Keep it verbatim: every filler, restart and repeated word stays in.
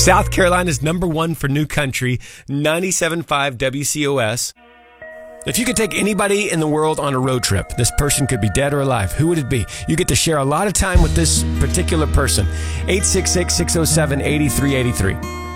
South Carolina's number one for new country, ninety-seven point five W C O S. If you could take anybody in the world on a road trip, this person could be dead or alive, who would it be? You get to share a lot of time with this particular person. eight six six, six oh seven, eight three eight three.